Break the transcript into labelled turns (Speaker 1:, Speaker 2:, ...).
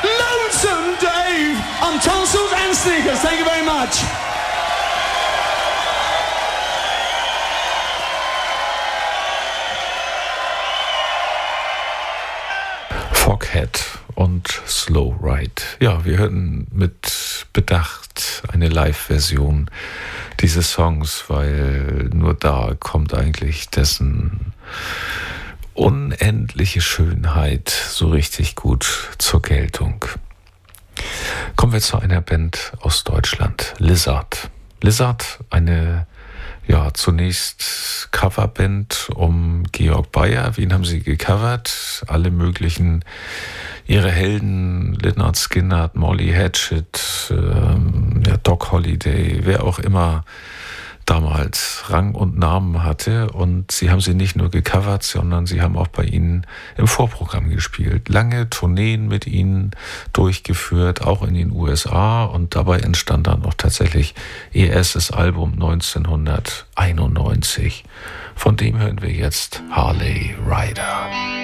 Speaker 1: Lonesome Dave on tonsils and sneakers. Thank you very much.
Speaker 2: Foghat und Slow Ride. Ja, wir hörten mit Bedacht eine Live-Version dieses Songs, weil nur da kommt eigentlich dessen unendliche Schönheit so richtig gut zur Geltung. Kommen wir zu einer Band aus Deutschland, Lizard. Lizard, eine zunächst Coverband um Georg Bayer. Wen haben sie gecovert? Alle möglichen, ihre Helden, Lynyrd Skynyrd, Molly Hatchet, Doc Holliday, wer auch immer damals Rang und Namen hatte. Und sie haben sie nicht nur gecovert, sondern sie haben auch bei ihnen im Vorprogramm gespielt. Lange Tourneen mit ihnen durchgeführt, auch in den USA. Und dabei entstand dann auch tatsächlich ihr erstes Album 1991. Von dem hören wir jetzt Harley Rider.